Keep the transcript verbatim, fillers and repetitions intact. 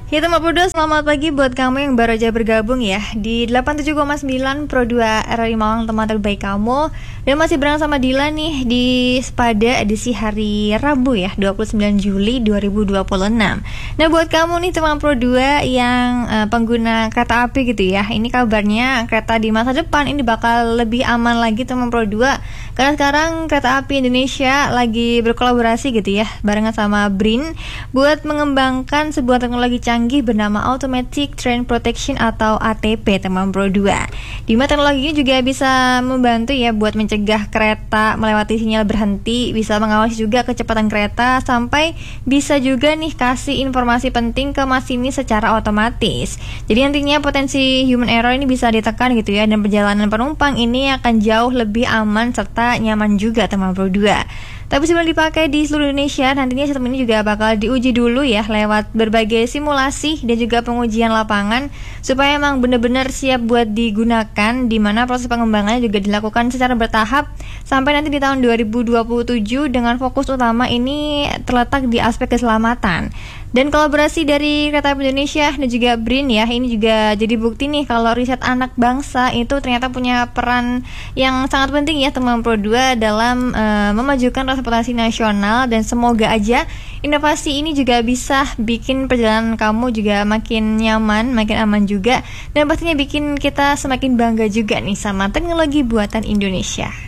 Ya teman Pro dua, selamat pagi buat kamu yang baru aja bergabung ya di delapan puluh tujuh koma sembilan Pro dua R R I Malang, teman terbaik kamu. Dan masih bareng sama Dila nih di pada edisi hari Rabu ya, dua puluh sembilan Juli dua ribu dua puluh enam. Nah buat kamu nih teman Pro dua yang uh, pengguna kereta api gitu ya, ini kabarnya kereta di masa depan ini bakal lebih aman lagi teman Pro dua. Karena sekarang kereta api Indonesia lagi berkolaborasi gitu ya barengan sama B R I N buat mengembangkan sebuah teknologi canggih bernama Automatic Train Protection atau A T P teman Pro dua. Di mana teknologi ini juga bisa membantu ya buat mencegah kereta melewati sinyal berhenti, bisa mengawasi juga kecepatan kereta, sampai bisa juga nih kasih informasi penting ke masinis secara otomatis. Jadi nantinya potensi human error ini bisa ditekan gitu ya, dan perjalanan penumpang ini akan jauh lebih aman serta nyaman juga teman Pro dua. Tapi sebelum dipakai di seluruh Indonesia, nantinya sistem ini juga bakal diuji dulu ya lewat berbagai simulasi dan juga pengujian lapangan supaya emang benar-benar siap buat digunakan, di mana proses pengembangannya juga dilakukan secara bertahap sampai nanti di tahun dua ribu dua puluh tujuh, dengan fokus utama ini terletak di aspek keselamatan. Dan kolaborasi dari Kereta Api Indonesia dan juga B R I N ya, ini juga jadi bukti nih kalau riset anak bangsa itu ternyata punya peran yang sangat penting ya teman Pro dua dalam uh, memajukan transportasi nasional. Dan semoga aja inovasi ini juga bisa bikin perjalanan kamu juga makin nyaman, makin aman juga, dan pastinya bikin kita semakin bangga juga nih sama teknologi buatan Indonesia.